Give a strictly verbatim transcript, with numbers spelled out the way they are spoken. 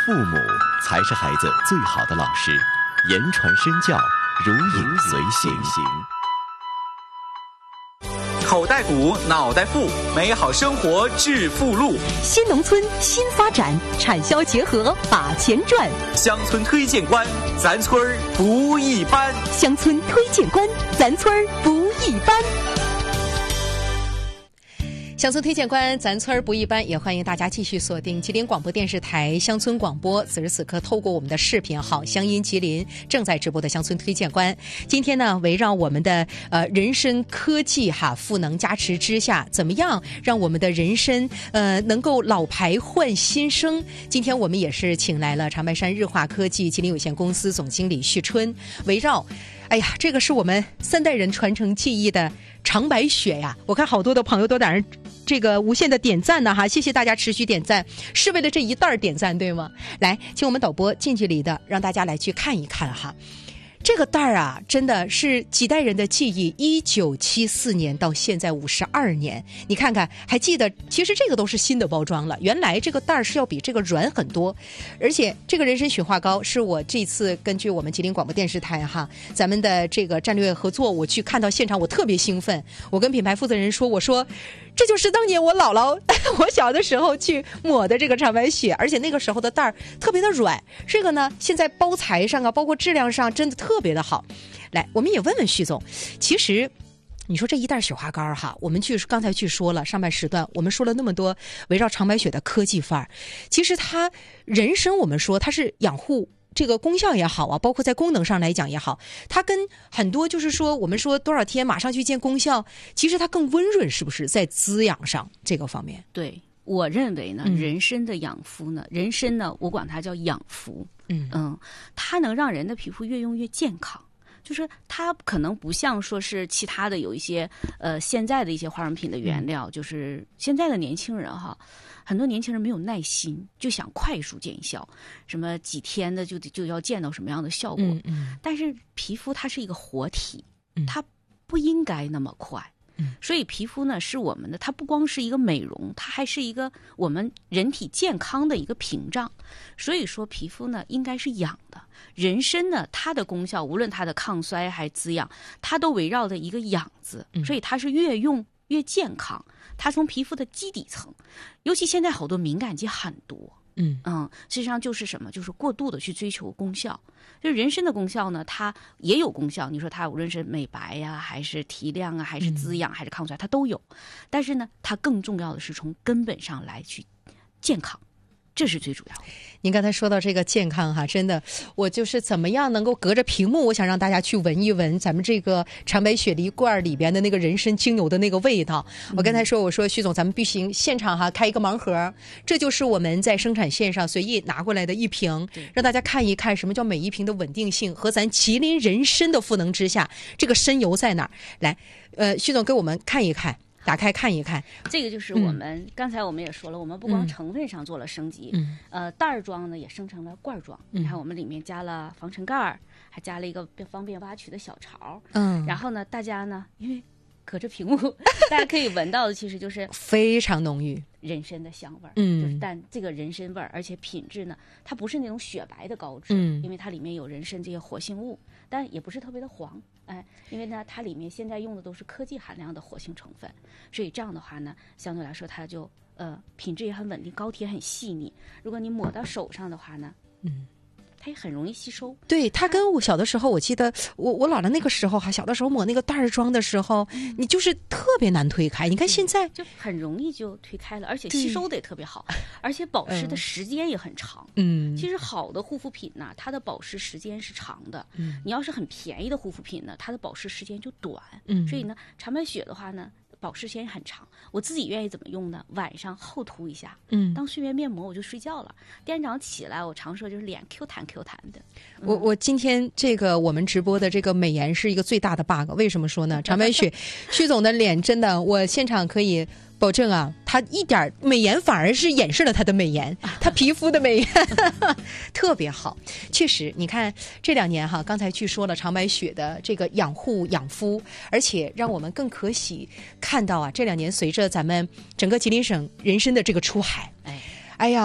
父母才是孩子最好的老师，言传身教，如影随形。 口袋鼓，脑袋富，美好生活致富路。 新农村新发展，产销结合把钱赚。 乡村推荐官，咱村儿不一般。 乡村推荐官，咱村儿不一般。乡村推荐官，咱村儿不一般，也欢迎大家继续锁定吉林广播电视台乡村广播。此时此刻，透过我们的视频号“乡音吉林”正在直播的乡村推荐官，今天呢，围绕我们的呃人参科技哈赋能加持之下，怎么样让我们的人参呃能够老牌换新生？今天我们也是请来了长白山日化科技吉林有限公司总经理徐春，围绕。哎呀，这个是我们三代人传承技艺的长白雪呀！我看好多的朋友都在那这个无限的点赞呢哈，谢谢大家持续点赞，是为了这一袋点赞对吗？来，请我们导播近距离的让大家来去看一看哈。这个袋儿啊，真的是几代人的记忆，一九七四年到现在五十二年，你看看，还记得，其实这个都是新的包装了。原来这个袋儿是要比这个软很多，而且这个人参雪花膏是我这次根据我们吉林广播电视台哈，咱们的这个战略合作，我去看到现场，我特别兴奋。我跟品牌负责人说，我说这就是当年我姥姥我小的时候去抹的这个长白雪，而且那个时候的袋儿特别的软，这个呢，现在包材上啊，包括质量上，真的特别的好。来，我们也问问徐总，其实你说这一袋雪花膏哈，我们去刚才去说了上半时段，我们说了那么多围绕长白雪的科技范儿，其实它人参我们说它是养护。这个功效也好啊，包括在功能上来讲也好，它跟很多就是说我们说多少天马上去见功效，其实它更温润，是不是在滋养上这个方面？ 对，我认为呢，人参的养肤呢，人参呢，我管它叫养肤，嗯嗯，它能让人的皮肤越用越健康。就是它可能不像说是其他的有一些呃现在的一些化妆品的原料，就是现在的年轻人哈，很多年轻人没有耐心，就想快速见效，什么几天的就就要见到什么样的效果。嗯嗯。但是皮肤它是一个活体，它不应该那么快。嗯。所以皮肤呢是我们的，它不光是一个美容，它还是一个我们人体健康的一个屏障。所以说皮肤呢应该是养的。人参呢，它的功效无论它的抗衰还滋养，它都围绕着一个养字，所以它是越用越健康。它从皮肤的基底层，尤其现在好多敏感肌很多，嗯嗯，实际上就是什么，就是过度的去追求功效。就是人参的功效呢，它也有功效，你说它无论是美白呀、啊，还是提亮啊，还是滋养，还是抗衰，它都有。但是呢，它更重要的是从根本上来去健康。这是最主要的。 您刚才说到这个健康哈，真的，我就是怎么样能够隔着屏幕，我想让大家去闻一闻咱们这个长白雪梨罐里边的那个人参精油的那个味道。我刚才说，我说徐总，咱们必须现场哈开一个盲盒，这就是我们在生产线上随意拿过来的一瓶，让大家看一看什么叫每一瓶的稳定性和咱麒麟人参的赋能之下，这个参油在哪儿？来，呃，徐总给我们看一看。打开看一看， 这个就是我们、嗯、刚才我们也说了，我们不光成分上做了升级，嗯、呃，袋儿装呢也生成了罐装。嗯、你看，我们里面加了防尘盖儿，还加了一个方便挖取的小槽。嗯，然后呢，大家呢，因为隔着屏幕，大家可以闻到的其实就是非常浓郁人参的香味儿。嗯，就是但这个人参味儿，而且品质呢，它不是那种雪白的膏质，嗯，因为它里面有人参这些活性物，但也不是特别的黄。哎，因为呢，它里面现在用的都是科技含量的活性成分，所以这样的话呢，相对来说它就呃品质也很稳定，膏体也很细腻。如果你抹到手上的话呢，嗯，它也很容易吸收。 对，它跟我小的时候，我记得我我姥姥那个时候哈，小的时候抹那个袋儿装的时候，嗯、你就是特别难推开。你看现在就很容易就推开了，而且吸收的也特别好，而且保湿的时间也很长。 嗯， 其实好的护肤品呢，它的保湿时间是长的。嗯，你要是很便宜的护肤品呢，它的保湿时间就短。嗯，所以呢，长白雪的话呢，保湿时间很长。我自己愿意怎么用呢？晚上厚涂一下，嗯，当睡眠面膜我就睡觉了。第二天早上起来，我常说就是脸 Q 弹 Q 弹的。 我我今天这个我们直播的这个美颜是一个最大的 bug， 为什么说呢？长白雪，徐总的脸真的，我现场可以保证啊，他一点美颜反而是掩饰了他的美颜，他皮肤的美颜特别好。确实，你看这两年哈，刚才去说了长白雪的这个养护养肤，而且让我们更可喜看到啊，这两年随着咱们整个吉林省人参的这个出海，哎。